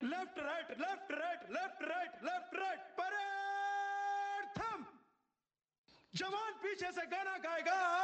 Left right left right left right left right parade थम। जवान पीछे से गाना गाएगा,